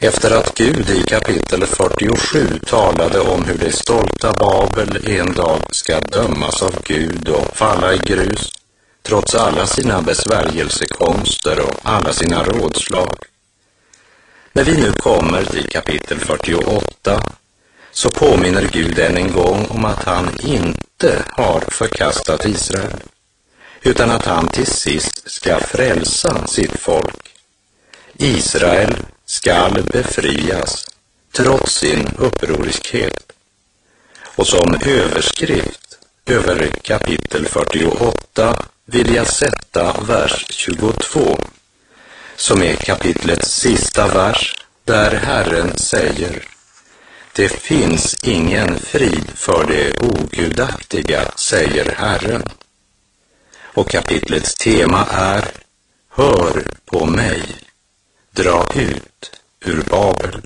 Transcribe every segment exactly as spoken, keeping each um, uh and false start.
Efter att Gud i kapitel fyrtiosju talade om hur det stolta Babel en dag ska dömas av Gud och falla i grus, trots alla sina besvärjelsekonster och alla sina rådslag. När vi nu kommer till kapitel fyrtioåtta så påminner Gud än en gång om att han inte har förkastat Israel, utan att han till sist ska frälsa sitt folk. Israel skall befrias trots sin upproriskhet. Och som överskrift över kapitel fyrtioåtta vill jag sätta vers tjugotvå, som är kapitlets sista vers, där Herren säger: det finns ingen frid för det ogudaktiga, säger Herren. Och kapitlets tema är: hör på mig, dra ut ur Babel.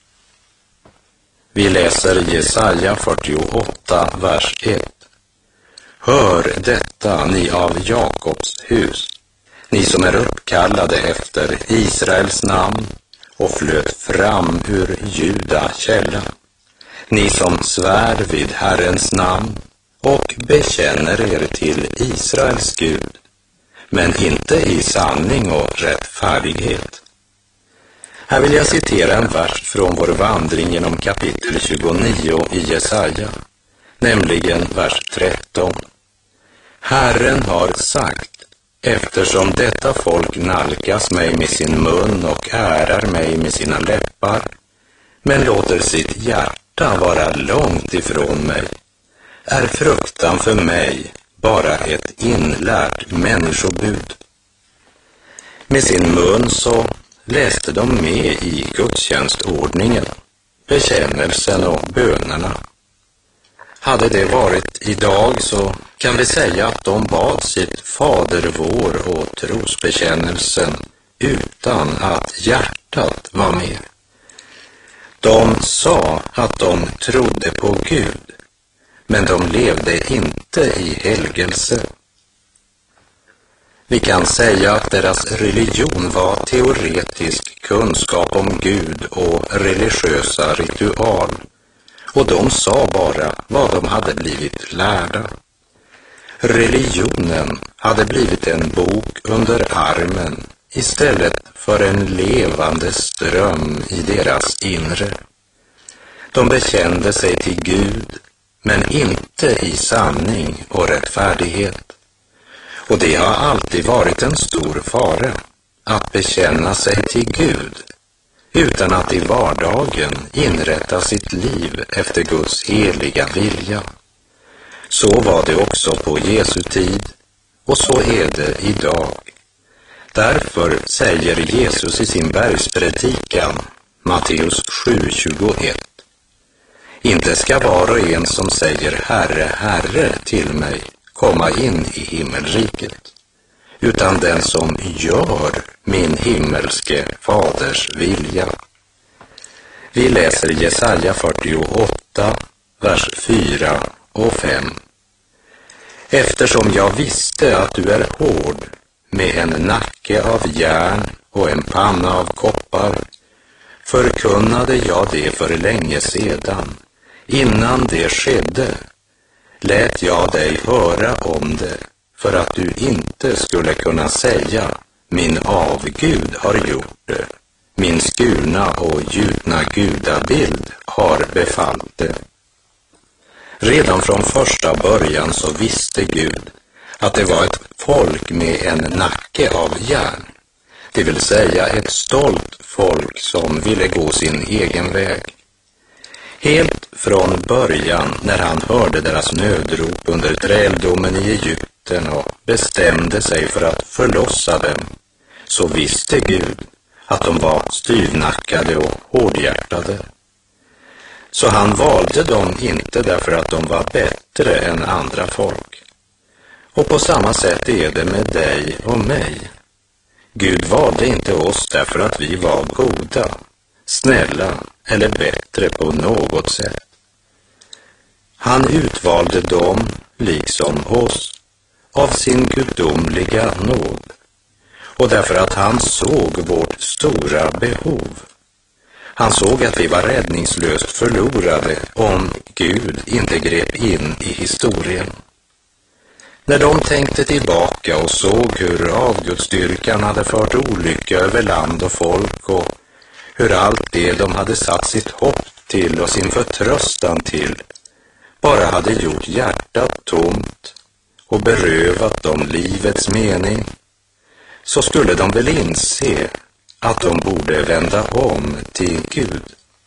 Vi läser Jesaja fyrtioåtta, vers ett. Hör detta, ni av Jakobs hus, ni som är uppkallade efter Israels namn och flöt fram ur Juda källa, ni som svär vid Herrens namn och bekänner er till Israels Gud, men inte i sanning och rättfärdighet. Här vill jag citera en vers från vår vandring genom kapitel tjugonio i Jesaja, nämligen vers tretton. Herren har sagt: eftersom detta folk nalkas mig med sin mun och ärar mig med sina läppar, men låter sitt hjärta vara långt ifrån mig, är fruktan för mig bara ett inlärt människobud. Med sin mun så läste de med i gudstjänstordningen, bekännelsen och bönerna. Hade det varit idag så kan vi säga att de bad sitt Fader vår och trosbekännelsen utan att hjärtat var med. De sa att de trodde på Gud, men de levde inte i helgelse. Vi kan säga att deras religion var teoretisk kunskap om Gud och religiösa ritual, och de sa bara vad de hade blivit lärda. Religionen hade blivit en bok under armen istället för en levande ström i deras inre. De bekände sig till Gud, men inte i sanning och rättfärdighet. Och det har alltid varit en stor fara att bekänna sig till Gud utan att i vardagen inrätta sitt liv efter Guds heliga vilja. Så var det också på Jesu tid, och så är det idag. Därför säger Jesus i sin bergspredikan, Matteus sju tjugoett: inte ska var och en som säger Herre, Herre till mig komma in i himmelriket, utan den som gör min himmelske faders vilja. Vi läser Jesaja fyrtioåtta, vers fyra och fem. Eftersom jag visste att du är hård, med en nacke av järn och en panna av koppar, förkunnade jag det för länge sedan. Innan det skedde lät jag dig höra om det, för att du inte skulle kunna säga: min avgud har gjort det, min skurna och gjutna gudabild har befallt det. Redan från första början så visste Gud att det var ett folk med en nacke av järn, det vill säga ett stolt folk som ville gå sin egen väg. Helt från början, när han hörde deras nödrop under träldomen i Egypten och bestämde sig för att förlossa dem, så visste Gud att de var styvnackade och hårdhjärtade. Så han valde dem inte därför att de var bättre än andra folk. Och på samma sätt är det med dig och mig. Gud valde inte oss därför att vi var goda, snälla eller bättre på något sätt. Han utvalde dem, liksom oss, av sin gudomliga nåd, och därför att han såg vårt stora behov. Han såg att vi var räddningslöst förlorade om Gud inte grep in i historien. När de tänkte tillbaka och såg hur avgudsdyrkan hade fört olycka över land och folk och hur allt det de hade satt sitt hopp till och sin förtröstan till bara hade gjort hjärtat tomt och berövat dem livets mening, så skulle de väl inse att de borde vända om till Gud.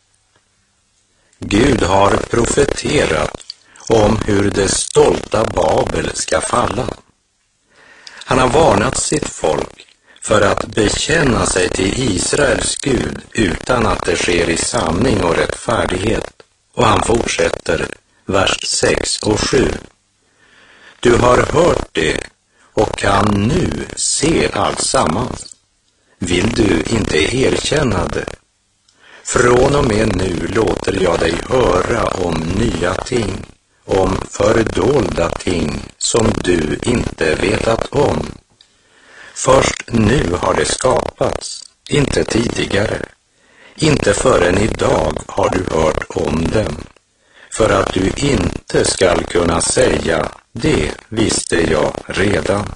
Gud har profeterat om hur det stolta Babel ska falla. Han har varnat sitt folk för att bekänna sig till Israels Gud utan att det sker i sanning och rättfärdighet. Och han fortsätter, vers sex och sju. Du har hört det och kan nu se allt sammans. Vill du inte erkänna det? Från och med nu låter jag dig höra om nya ting, om fördolda ting som du inte vetat om. Först nu har det skapats, inte tidigare. Inte förrän idag har du hört om dem, för att du inte skall kunna säga, det visste jag redan.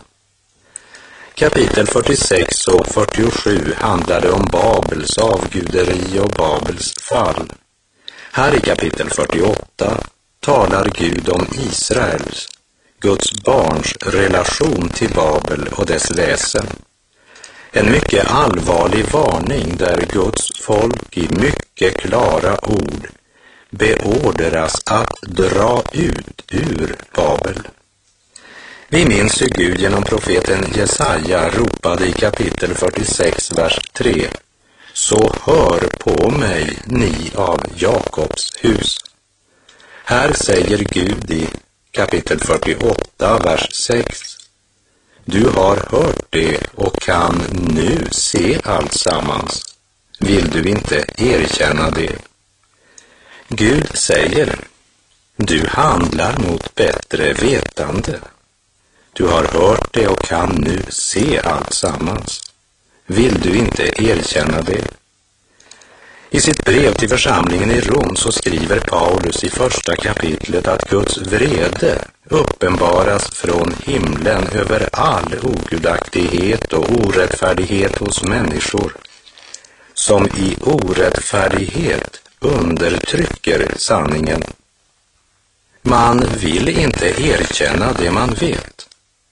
Kapitel fyrtiosex och fyrtiosju handlade om Babels avguderi och Babels fall. Här i kapitel fyrtioåtta talar Gud om Israels, Guds barns relation till Babel och dess väsen. En mycket allvarlig varning där Guds folk i mycket klara ord beordras att dra ut ur Babel. Vi minns hur Gud genom profeten Jesaja ropade i kapitel fyrtiosex, vers tre. Så hör på mig, ni av Jakobs hus. Här säger Gud i kapitel fyrtioåtta, vers sex. Du har hört det och kan nu se allt sammans. Vill du inte erkänna det? Gud säger, du handlar mot bättre vetande. Du har hört det och kan nu se allt sammans. Vill du inte erkänna det? I sitt brev till församlingen i Rom så skriver Paulus i första kapitlet att Guds vrede uppenbaras från himlen över all ogudaktighet och orättfärdighet hos människor, som i orättfärdighet undertrycker sanningen. Man vill inte erkänna det man vet.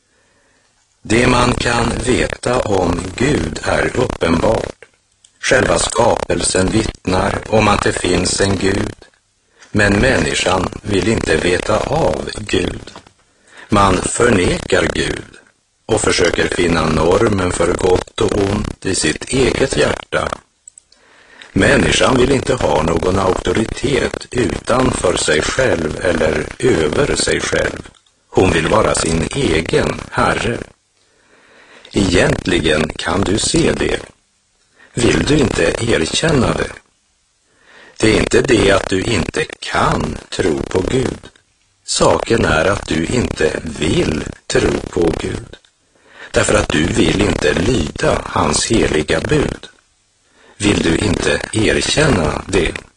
Det man kan veta om Gud är uppenbart. Själva skapelsen vittnar om att det finns en Gud, men människan vill inte veta av Gud. Man förnekar Gud och försöker finna normen för gott och ont i sitt eget hjärta. Människan vill inte ha någon auktoritet utanför sig själv eller över sig själv. Hon vill vara sin egen herre. Egentligen kan du se det. Vill du inte erkänna det? Det är inte det att du inte kan tro på Gud. Saken är att du inte vill tro på Gud. Därför att du vill inte lyda hans heliga bud. Vill du inte erkänna det?